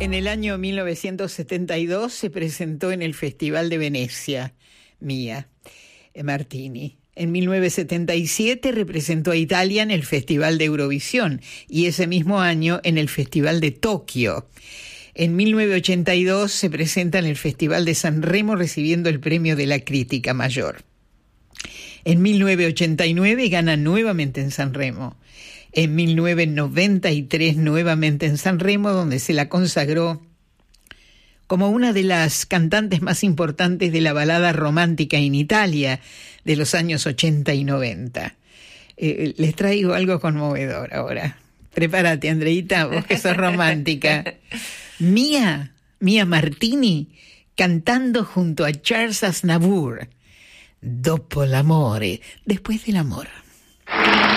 En el año 1972 se presentó en el Festival de Venecia, Mia Martini. En 1977 representó a Italia en el Festival de Eurovisión y ese mismo año en el Festival de Tokio. En 1982 se presenta en el Festival de San Remo recibiendo el premio de la crítica mayor. En 1989 gana nuevamente en San Remo. En 1993 nuevamente en San Remo, donde se la consagró como una de las cantantes más importantes de la balada romántica en Italia de los años 80 y 90. Les traigo algo conmovedor ahora. Prepárate, Andreita, vos que sos romántica. Mia Martini cantando junto a Charles Aznavour. Dopo l'amore, después del amor.